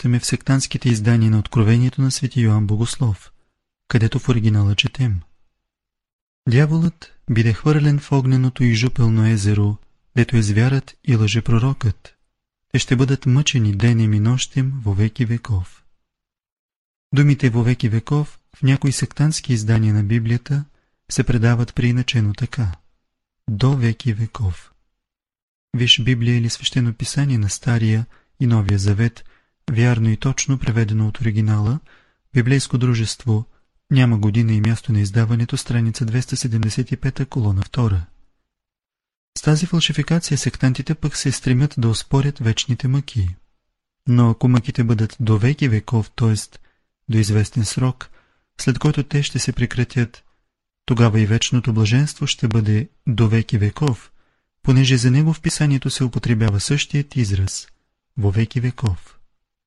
срещаме в сектантските издания на Откровението на свети Йоан Богослов, където в оригинала четем: Дяволът биде хвърлен в огненото и жупелно езеро, дето е звярат и лъжепророкът. Те ще бъдат мъчени денем и нощем во веки веков. Думите во веки веков в някои сектантски издания на Библията се предават преиначено така: до веки веков. Виж Библия или Свещено писание на Стария и Новия Завет, вярно и точно преведено от оригинала, Библейско дружество, няма година и място на издаването, страница 275, колона 2. С тази фалшификация сектантите пък се стремят да оспорят вечните мъки. Но ако мъките бъдат до веки веков, т.е. до известен срок, след който те ще се прекратят, тогава и вечното блаженство ще бъде до веки веков, понеже за него в писанието се употребява същият израз – во веки веков.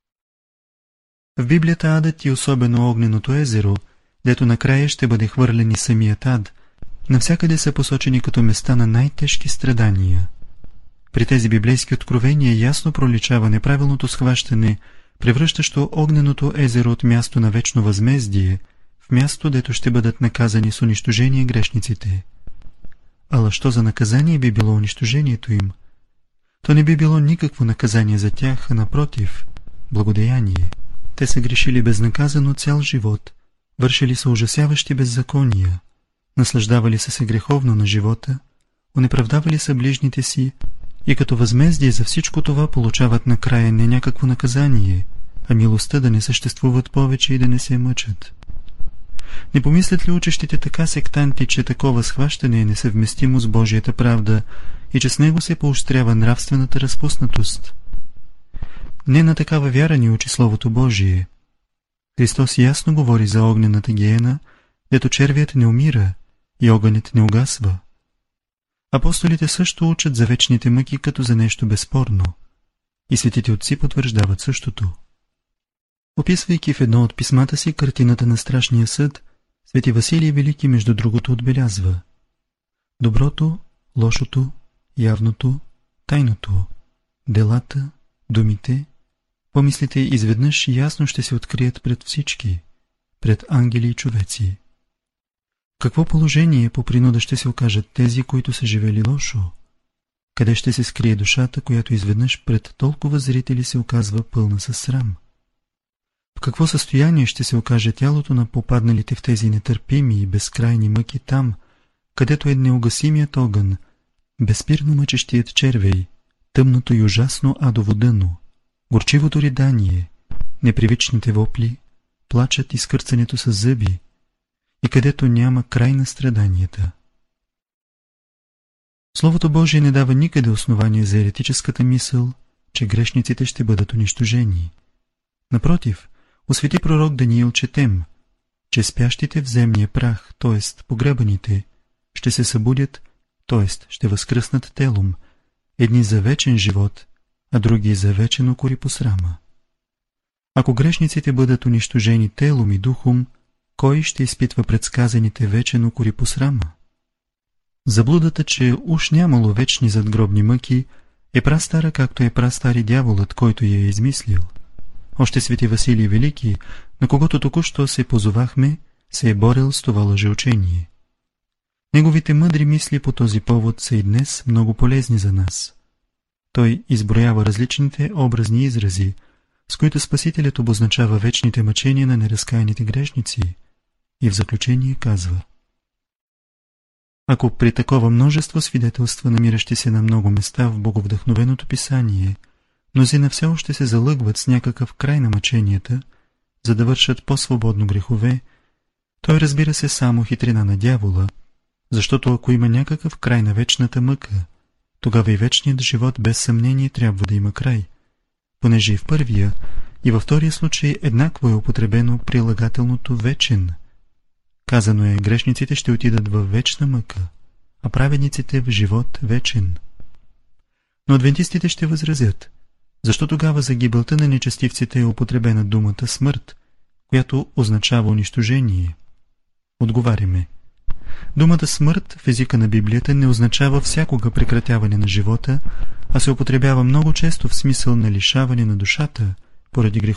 В Библията адът и особено огненото езеро, дето накрая ще бъде хвърлен и самият ад, навсякъде са посочени като места на най-тежки страдания. При тези библейски откровения ясно проличава неправилното схващане, превръщащо огненото езеро от място на вечно възмездие в място, дето ще бъдат наказани с унищожение грешниците. Ала що за наказание би било унищожението им? То не би било никакво наказание за тях, а напротив, благодеяние. Те са грешили безнаказано цял живот, вършили са ужасяващи беззакония, наслаждавали са се греховно на живота, онеправдавали са ближните си и като възмездие за всичко това получават накрая не някакво наказание, а милостта да не съществуват повече и да не се мъчат. Не помислят ли учещите така сектанти, че такова схващане е несъвместимо с Божията правда и че с него се поощрява нравствената разпуснатост? Не на такава вяра ни учи Словото Божие. Христос ясно говори за огнената гиена, дето червият не умира и огънят не угасва. Апостолите също учат за вечните мъки като за нещо безспорно, и светите отци потвърждават същото. Описвайки в едно от писмата си картината на страшния съд, свети Василий Велики между другото отбелязва: доброто, лошото, явното, тайното, делата, думите, помислите изведнъж ясно ще се открият пред всички, пред ангели и човеци. В какво положение по принуда ще се окажат тези, които са живели лошо? Къде ще се скрие душата, която изведнъж пред толкова зрители се оказва пълна със срам? В какво състояние ще се окаже тялото на попадналите в тези нетърпими и безкрайни мъки там, където е неугасимият огън, безспирно мъчещият червей, тъмното и ужасно адово дъно, горчивото ридание, непривичните вопли, плачът и скърцането с зъби, и където няма край на страданията. Словото Божие не дава никъде основание за еретическата мисъл, че грешниците ще бъдат унищожени. Напротив, у свети пророк Даниил четем, че спящите в земния прах, т.е. погребаните, ще се събудят, т.е. ще възкръснат телом, едни за вечен живот, а други за вечен укор и посрама. Ако грешниците бъдат унищожени телом и духом, кой ще изпитва предсказаните вечен укор и посрама? Заблудата, че уж нямало вечни задгробни мъки, е прастара, както е прастари дяволът, който я е измислил. Още свети Василий Велики, на когото току-що се позовахме, се е борил с това лъжеучение. Неговите мъдри мисли по този повод са и днес много полезни за нас. Той изброява различните образни изрази, с които Спасителят обозначава вечните мъчения на неразкаяните грешници, и в заключение казва: ако при такова множество свидетелства, намиращи се на много места в боговдъхновеното писание, мнозина все още се залъгват с някакъв край на мъченията, за да вършат по-свободно грехове, той разбира се само хитрина на дявола, защото ако има някакъв край на вечната мъка, тогава и вечният живот без съмнение трябва да има край, понеже и в първия, и във втория случай еднакво е употребено прилагателното вечен. Казано е, грешниците ще отидат в вечна мъка, а праведниците в живот вечен. Но адвентистите ще възразят: защо тогава за гибелта на нечестивците е употребена думата смърт, която означава унищожение? Отговаряме: думата смърт в езика на Библията не означава всякога прекратяване на живота, а се употребява много често в смисъл на лишаване на душата поради греха.